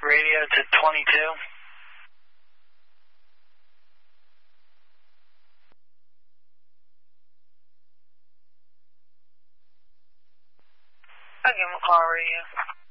radio to 22. I'll give him a call radio.